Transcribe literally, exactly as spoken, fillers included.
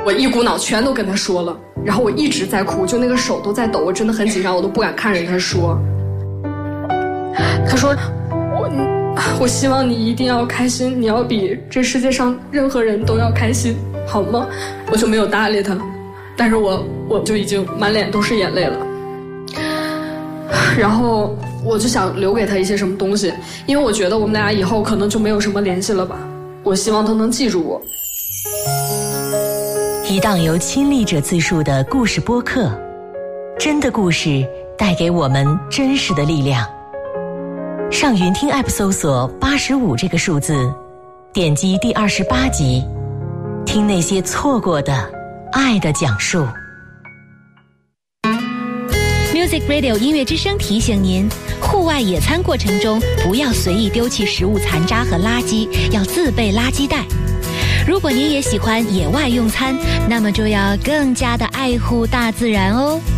我一股脑全都跟他说了，然后我一直在哭，就那个手都在抖，我真的很紧张，我都不敢看着他说。他说我我希望你一定要开心，你要比这世界上任何人都要开心，好吗？我就没有搭理他，但是我我就已经满脸都是眼泪了。然后我就想留给他一些什么东西，因为我觉得我们俩以后可能就没有什么联系了吧，我希望他能记住我。 一档由亲历者自述的故事播客，真的故事带给我们真实的力量。上云听 App 搜索八十五这个数字，点击第二十八集，听那些错过的爱的讲述。 Music Radio 音乐之声提醒您，户外野餐过程中不要随意丢弃食物残渣和垃圾，要自备垃圾袋。如果您也喜欢野外用餐，那么就要更加的爱护大自然哦。